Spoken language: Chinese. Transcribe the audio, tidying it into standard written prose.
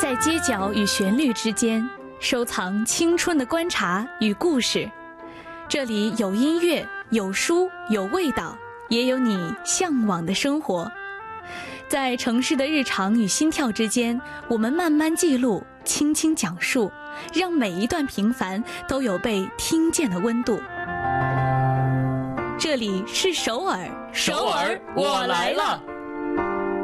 在街角与旋律之间收藏青春的观察与故事。这里有音乐，有书，有味道，也有你向往的生活。在城市的日常与心跳之间，我们慢慢记录，轻轻讲述，让每一段平凡都有被听见的温度。这里是首尔， 首尔，我来了。